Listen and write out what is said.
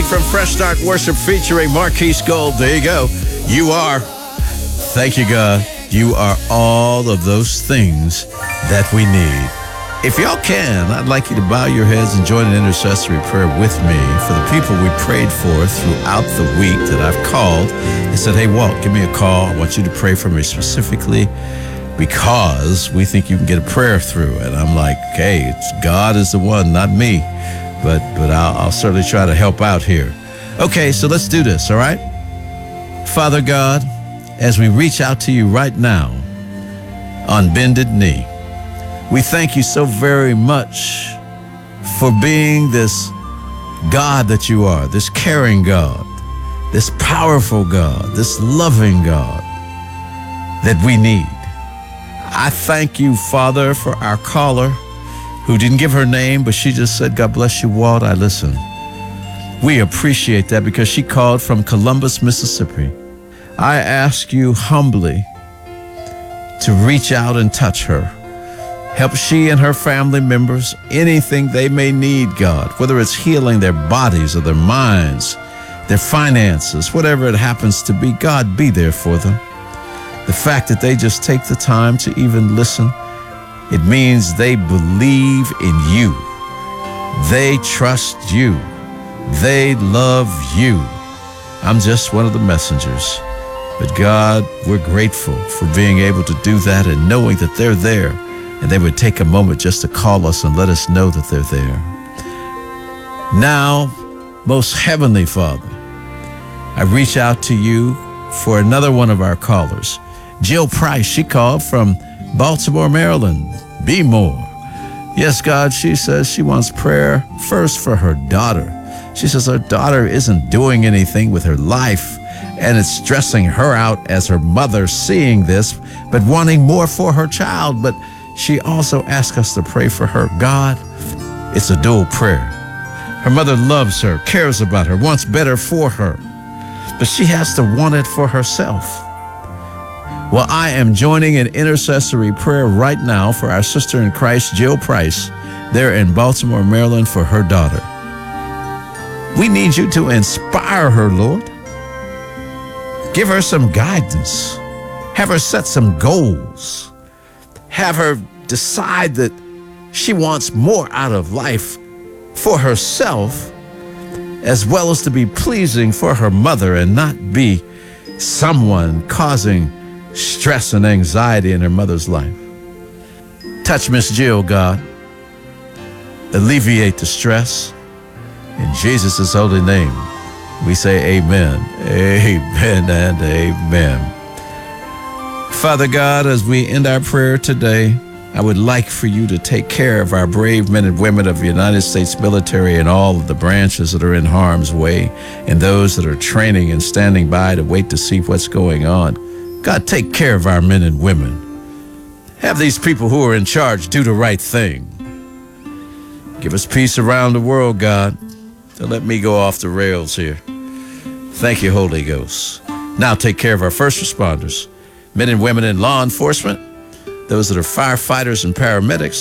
from Fresh Start Worship featuring Marquise Gold. There you go. You are. Thank you, God. You are all of those things that we need. If y'all can, I'd like you to bow your heads and join an intercessory prayer with me for the people we prayed for throughout the week that I've called and said, hey, Walt, give me a call. I want you to pray for me specifically because we think you can get a prayer through. And I'm like, hey, God is the one, not me. But I'll certainly try to help out here. Okay, so let's do this, all right? Father God, as we reach out to you right now on bended knee, we thank you so very much for being this God that you are, this caring God, this powerful God, this loving God that we need. I thank you, Father, for our caller who didn't give her name, but she just said, God bless you, Walt, I listen. We appreciate that because she called from Columbus, Mississippi. I ask you humbly to reach out and touch her. Help she and her family members, anything they may need, God, whether it's healing their bodies or their minds, their finances, whatever it happens to be, God, be there for them. The fact that they just take the time to even listen, it means they believe in you. They trust you. They love you. I'm just one of the messengers. But God, we're grateful for being able to do that and knowing that they're there. And they would take a moment just to call us and let us know that they're there. Now, most heavenly Father, I reach out to you for another one of our callers. Jill Price, she called from Baltimore, Maryland. Be more. Yes, God, she says she wants prayer first for her daughter. She says her daughter isn't doing anything with her life, and it's stressing her out as her mother seeing this, but wanting more for her child. But she also asked us to pray for her. God, it's a dual prayer. Her mother loves her, cares about her, wants better for her, but she has to want it for herself. Well, I am joining an intercessory prayer right now for our sister in Christ, Jill Price, there in Baltimore, Maryland, for her daughter. We need you to inspire her, Lord. Give her some guidance. Have her set some goals. Have her decide that she wants more out of life for herself, as well as to be pleasing for her mother and not be someone causing stress and anxiety in her mother's life. Touch Miss Jill, God. Alleviate the stress. In Jesus' holy name, we say amen, amen, and amen. Father God, as we end our prayer today, I would like for you to take care of our brave men and women of the United States military and all of the branches that are in harm's way and those that are training and standing by to wait to see what's going on. God, take care of our men and women. Have these people who are in charge do the right thing. Give us peace around the world, God. Don't let me go off the rails here. Thank you, Holy Ghost. Now take care of our first responders, men and women in law enforcement, those that are firefighters and paramedics,